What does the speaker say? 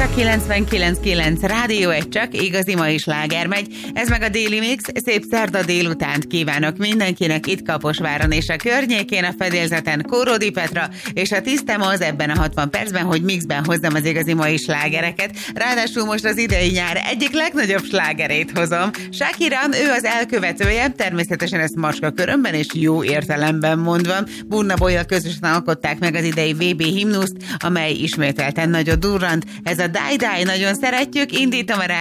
a 99.9 Rádió Egy, csak igazi mai sláger megy. Ez meg a Déli Mix. Szép szerda délutánt kívánok mindenkinek itt Kaposváron és a környékén, a fedélzeten Kóródi Petra, és a tisztem az ebben a 60 percben, hogy mixben hozzam az igazi mai slágereket. Ráadásul most az idei nyár egyik legnagyobb slágerét hozom. Shakira, ő az elkövetője, természetesen ezt macska körömben és jó értelemben mondva. Burna Boyjal közösen alkották meg az idei VB himnuszt, amely ismételten nagyot durrant. Ez a Die Die, nagyon szeretjük, indítom a